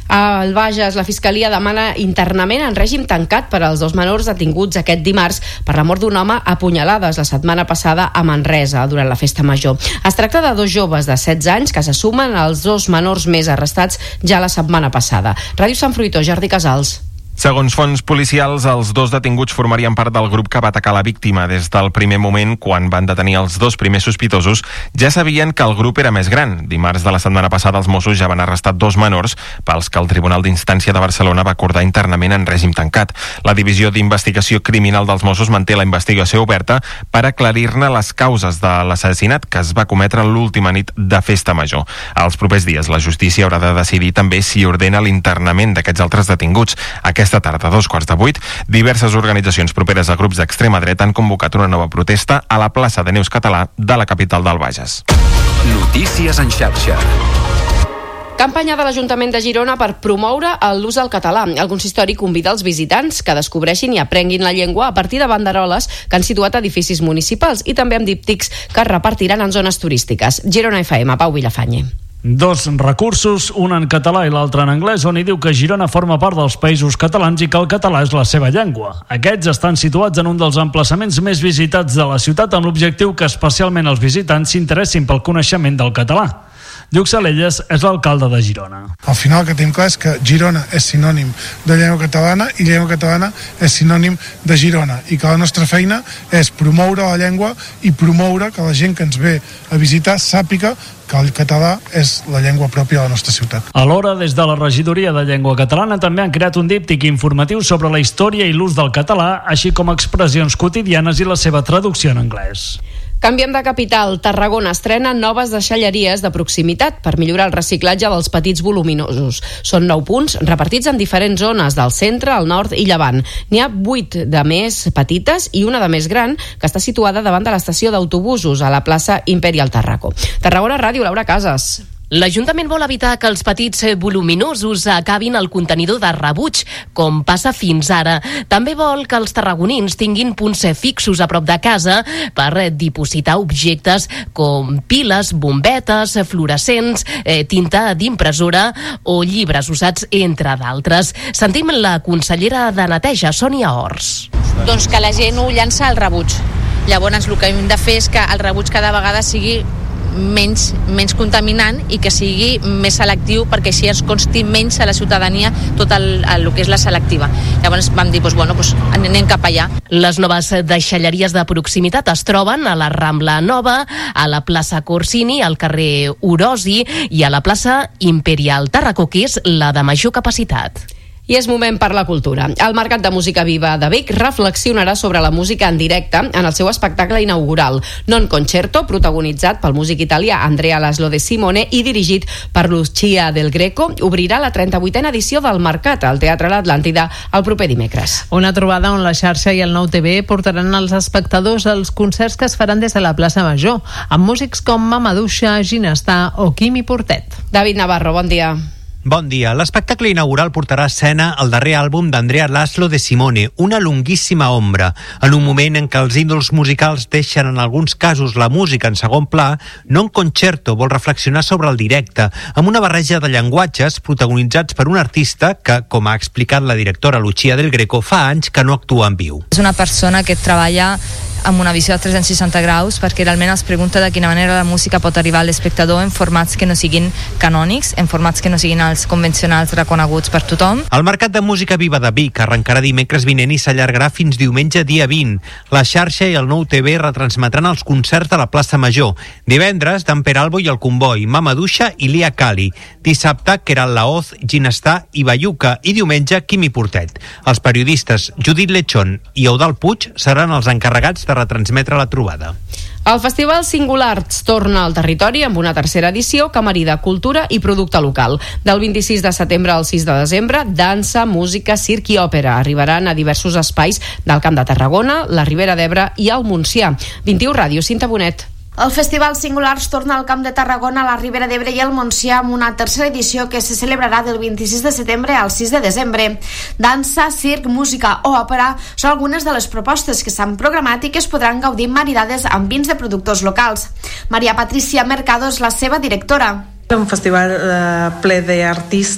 Al Bages, la Fiscalia demana internament en règim tancat per als 2 menors detinguts aquest dimarts per la mort d'un home a punyalades la setmana passada a Manresa durant la festa major. Es tracta de 2 joves de 16 anys que se sumen als 2 menors més arrestats ja la setmana passada. Ràdio Sant Fruitós, Jordi Casals. Segons fonts policials, els 2 detinguts formarien part del grup que va atacar la víctima. Des del primer moment, quan van detenir els 2 primers sospitosos, ja sabien que el grup era més gran. Dimarts de la setmana passada, els Mossos ja van arrestar 2 menors pels que el Tribunal d'Instància de Barcelona va acordar internament en règim tancat. La Divisió d'Investigació Criminal dels Mossos manté la investigació oberta per aclarir-ne les causes de l'assassinat que es va cometre l'última nit de festa major. Els propers dies, la justícia haurà de decidir també si ordena l'internament d'aquests altres detinguts. Aquesta tarda, a 7:45, diverses organitzacions properes a grups d'extrema dreta han convocat una nova protesta a la plaça de Neus Català de la capital del Bages. Notícies en xarxa. Campanya de l'Ajuntament de Girona per promoure l'ús del català. El consistori convida els visitants que descobreixin i aprenguin la llengua a partir de banderoles que han situat edificis municipals i també amb díptics que es repartiran en zones turístiques. Girona FM, Pau Vilafañe. 2 recursos, un en català i l'altre en anglès, on hi diu que Girona forma part dels Països Catalans i que el català és la seva llengua. Aquests estan situats en un dels emplaçaments més visitats de la ciutat amb l'objectiu que especialment els visitants s'interessin pel coneixement del català. Lluc Salelles és l'alcalde de Girona. Al final el que tenim clar és que Girona és sinònim de llengua catalana i llengua catalana és sinònim de Girona i que la nostra feina és promoure la llengua i promoure que la gent que ens ve a visitar sàpiga que el català és la llengua pròpia de la nostra ciutat. Alhora, des de la Regidoria de Llengua Catalana també han creat un díptic informatiu sobre la història i l'ús del català, així com expressions quotidianes i la seva traducció en anglès. Canviem de capital. Tarragona estrena noves deixalleries de proximitat per millorar el reciclatge dels petits voluminosos. Són 9 punts repartits en diferents zones del centre, el nord i llevant. N'hi ha 8 de més petites i una de més gran que està situada davant de l'estació d'autobusos a la plaça Imperial Tarraco. Tarragona Ràdio, Laura Casas. L'Ajuntament vol evitar que els petits voluminosos acabin al contenidor de rebuig, com passa fins ara. També vol que els tarragonins tinguin punts fixos a prop de casa per dipositar objectes com piles, bombetes, fluorescents, tinta d'impressora o llibres usats, entre d'altres. Sentim la consellera de Neteja, Sònia Ors. Doncs que la gent ho llança al rebuig. Llavors el que hem de fer és que el rebuig cada vegada sigui menys contaminant i que sigui més selectiu perquè així ens consti menys a la ciutadania tot el que és la selectiva. Llavors vam dir, anem cap allà. Les noves deixalleries de proximitat es troben a la Rambla Nova, a la plaça Corsini, al carrer Orosi i a la plaça Imperial Tarraco, que és la de major capacitat. I és moment per la cultura. El Mercat de Música Viva de Vic reflexionarà sobre la música en directe en el seu espectacle inaugural, Non Concerto, protagonitzat pel músic italià Andrea Laszlo De Simone i dirigit per Lucia Del Greco. Obrirà la 38a edició del Mercat al Teatre L'Atlàntida el proper dimecres. Una trobada on la xarxa i el Nou TV portaran als espectadors els concerts que es faran des de la plaça Major, amb músics com Mamadouxa, Ginestà o Quimi Portet. David Navarro, bon dia. Bon dia. L'espectacle inaugural portarà a escena el darrer àlbum d'Andrea Laszlo De Simone, Una longuíssima ombra. En un moment en què els ídols musicals deixen en alguns casos la música en segon pla, Non Concerto vol reflexionar sobre el directe, amb una barreja de llenguatges protagonitzats per un artista que, com ha explicat la directora Lucia Del Greco, fa anys que no actua en viu. És una persona que treballa amb una visió de 360 graus perquè realment es pregunta de quina manera la música pot arribar a l'espectador en formats que no siguin canònics, en formats que no siguin els convencionals reconeguts per tothom. El Mercat de Música Viva de Vic arrencarà dimecres vinent i s'allargarà fins diumenge dia 20. La xarxa i el Nou TV retransmetran els concerts de la plaça Major. Divendres, Dan Peralbo i el Comboi, Mamadouxa i Lia Cali. Dissabte, Queralt Laoz, Ginestà i Bayuca. I diumenge, Quimi Portet. Els periodistes Judit Lechón i Eudald Puig seran els encarregats de retransmetre la trobada. El Festival Singulars torna al territori amb una tercera edició que marida cultura i producte local. Del 26 de setembre al 6 de desembre, dansa, música, circ i òpera arribaran a diversos espais del Camp de Tarragona, la Ribera d'Ebre i el Montsià. 21 Ràdio, Cinta Bonet. El Festival Singulars torna al Camp de Tarragona, a la Ribera d'Ebre i el Montsià amb una tercera edició que se celebrarà del 26 de setembre al 6 de desembre. Dansa, circ, música o òpera són algunes de les propostes que s'han programat i que es podran gaudir maridades amb vins de productors locals. Maria Patricia Mercado és la seva directora. Un festival ple d'artistes